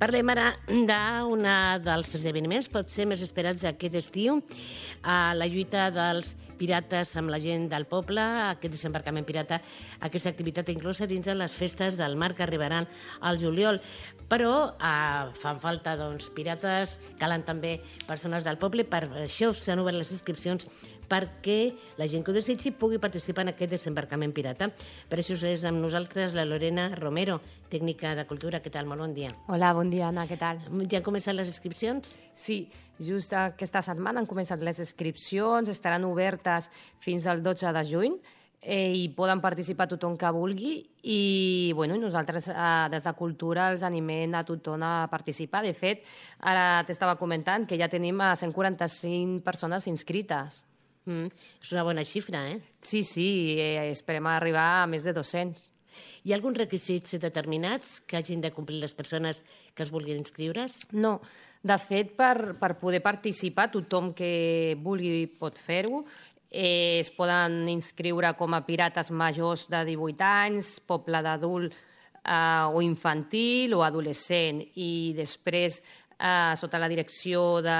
Parlem ara d'un dels esdeveniments potser més esperats aquest estiu, la lluita dels pirates amb la gent del poble, aquest desembarcament pirata, aquesta activitat inclosa dins de les festes del mar que arribaran al juliol. Però fan falta pirates, calen també persones del poble, per això s'han obert les inscripcions perquè la gent que ho desitgi pugui participar en aquest desembarcament pirata. Per això és amb nosaltres la Lorena Romero, tècnica de cultura. Què tal? Molt bon dia. Hola, bon dia, Anna, què tal? Ja han començat les inscripcions? Sí, just aquesta setmana han començat les inscripcions, estaran obertes fins al 12 de juny i poden participar tothom que vulgui i nosaltres des de Cultura els animem a tothom a participar. De fet, ara t'estava comentant que ja tenim 145 persones inscrites. És una bona xifra, eh? Sí, esperem arribar a més de 200. Hi ha alguns requisits determinats que hagin de complir les persones que es vulguin inscriure's? No. De fet, per poder participar, tothom que vulgui pot fer-ho. Es poden inscriure com a pirates majors de 18 anys, poble d'adult o infantil o adolescent. I després, sota la direcció de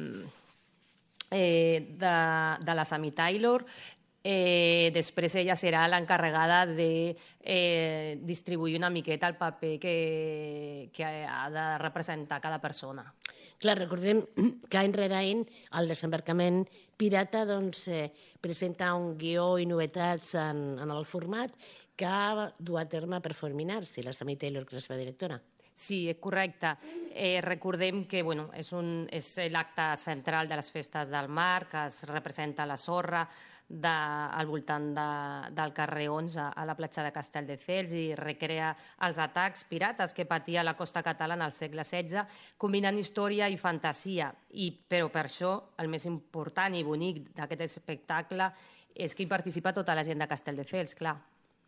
la Sammy Taylor, després ella serà l'encarregada de distribuir una miqueta el paper que ha de representar cada persona. Clar, recordem que any rere any el desembarcament pirata presenta un guió i novetats en el format que ha dur a terme per Forminar-se, la Sammy Taylor, que és la seva directora. Sí, correcte. Recordem que és l'acte central de les festes del mar, que es representa la sorra al voltant del carrer 11 a la platja de Castelldefels i recrea els atacs pirates que patia la costa catalana al segle XVI, combinant història i fantasia. Però per això el més important i bonic d'aquest espectacle és que hi participa tota la gent de Castelldefels, clar.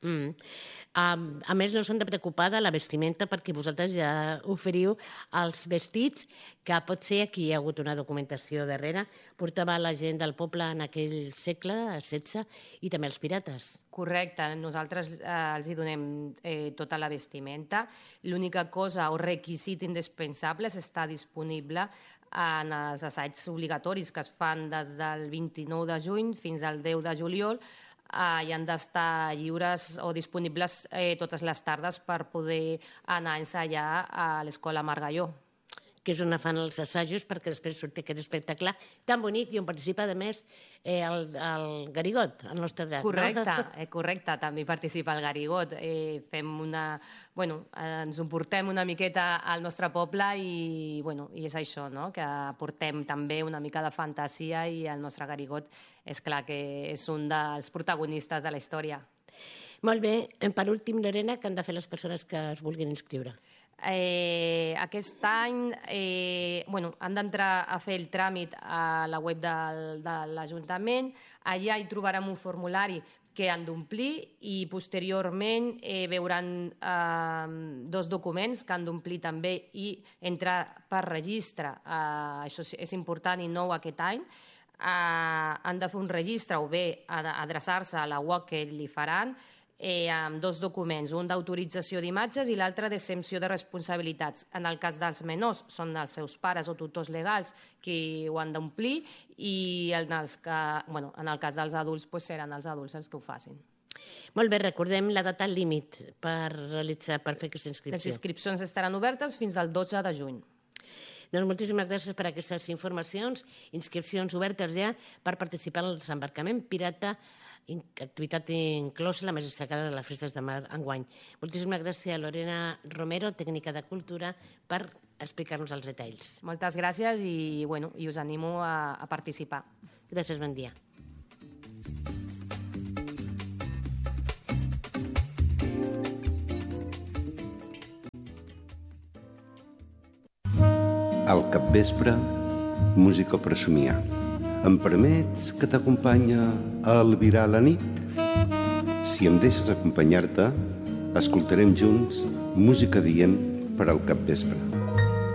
A més, no s'han de preocupar de la vestimenta perquè vosaltres ja oferiu els vestits, que potser aquí hi ha hagut una documentació darrere, portava la gent del poble en aquell segle XVI i també els pirates. Correcte, nosaltres els hi donem tota la vestimenta. L'única cosa o requisit indispensable és estar disponible en els assaigs obligatoris que es fan des del 29 de juny fins al 10 de juliol, i han d'estar lliures o disponibles totes les tardes per poder anar a ensaiar a l'Escola Margalló. Que és on fan els assajos perquè després surti aquest espectacle tan bonic i on participa, a més, el Garigot, el nostre drac. Correcte, també hi participa el Garigot. Ens ho portem una miqueta al nostre poble i és això, que portem també una mica de fantasia i el nostre Garigot és clar que és un dels protagonistes de la història. Molt bé. Per últim, Lorena, què han de fer les persones que es vulguin inscriure? Aquest any han d'entrar a fer el tràmit a la web de l'Ajuntament. Allà hi trobarem un formulari que han d'omplir i posteriorment veuran dos documents que han d'omplir també i entrar per registre. Això és important i nou aquest any. Han de fer un registre o bé adreçar-se a la web que li faran amb dos documents, un d'autorització d'imatges i l'altre d'exempció de responsabilitats. En el cas dels menors són els seus pares o tutors legals qui ho han d'omplir i en el cas dels adults seran els adults els que ho facin. Molt bé, recordem la data límit per fer aquesta inscripció. Les inscripcions estaran obertes fins al 12 de juny. Doncs moltíssimes gràcies per aquestes informacions, inscripcions obertes ja per participar en el desembarcament pirata, activitat inclosa la més destacada de les festes de mar enguany. Moltíssimes gràcies a Lorena Romero, tècnica de cultura, per explicar-nos els detalls. Moltes gràcies i us animo a participar. Gràcies, bon dia. Al capvespre, música per somiar. Em permets que t'acompanya a albirar la nit? Si em deixes acompanyar-te, escoltarem junts música dient per al capvespre.